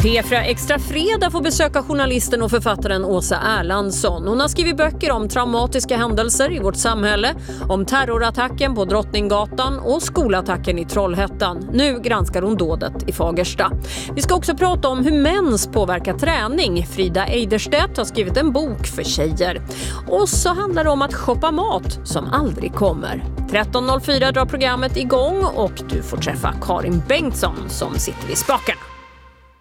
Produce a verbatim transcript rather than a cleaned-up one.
P fyra Extra Fredag får besöka journalisten och författaren Åsa Erlandsson. Hon har skrivit böcker om traumatiska händelser i vårt samhälle, om terrorattacken på Drottninggatan och skolattacken i Trollhättan. Nu granskar hon dådet i Fagersta. Vi ska också prata om hur mäns påverkar träning. Frida Eiderstedt har skrivit en bok för tjejer. Och så handlar det om att shoppa mat som aldrig kommer. tretton noll fyra drar programmet igång och du får träffa Karin Bengtsson som sitter vid spakarna.